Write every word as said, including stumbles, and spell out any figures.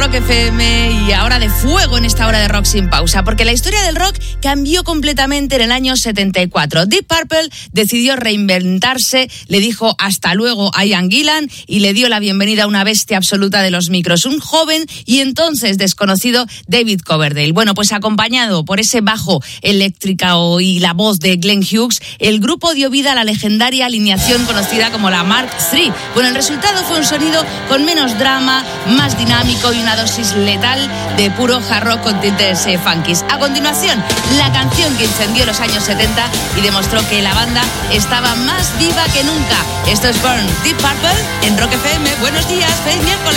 Rock F M y ahora de fuego en esta hora de Rock sin pausa, porque la historia del rock cambió completamente en el año setenta y cuatro. Deep Purple decidió reinventarse, le dijo hasta luego a Ian Gillan y le dio la bienvenida a una bestia absoluta de los micros, un joven y entonces desconocido David Coverdale. Bueno, pues acompañado por ese bajo eléctrico y la voz de Glenn Hughes, el grupo dio vida a la legendaria alineación conocida como la Mark tres. Bueno, el resultado fue un sonido con menos drama, más dinámico y una dosis letal de puro hard rock con tintes eh, funkis. A continuación, la canción que incendió los años setenta y demostró que la banda estaba más viva que nunca. Esto es Burn, Deep Purple en Rock F M. Buenos días, feliz miércoles.